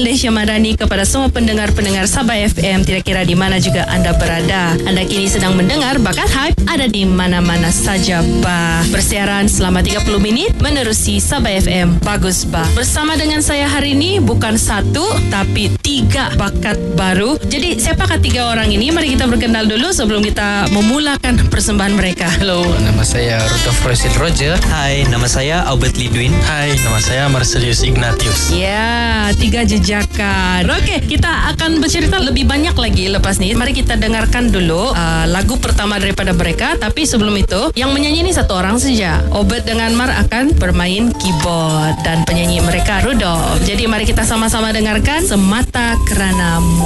Lesya Madani kepada semua pendengar-pendengar Sabah FM, tidak kira di mana juga anda berada. Anda kini sedang mendengar Bakat Hype, ada di mana-mana saja bah. Bersiaran selama 30 minit menerusi Sabah FM Bagus Bah. Bersama dengan saya hari ini bukan satu tapi 3 bakat baru. Jadi siapakah 3 orang ini? Mari kita berkenal dulu sebelum kita memulakan persembahan mereka. Halo, nama saya Rudolf Royce Roger. Hai, nama saya Albert Lidwin. Hai, nama saya Marcelius Ignatius. Ya, 3 jejakan. Okey, kita akan bercerita lebih banyak lagi lepas ni. Mari kita dengarkan dulu lagu pertama daripada mereka. Tapi sebelum itu, yang menyanyi ini satu orang saja. Albert dengan Mar akan bermain keyboard dan penyanyi mereka Rudolf. Jadi mari kita sama-sama dengarkan Semata Kerana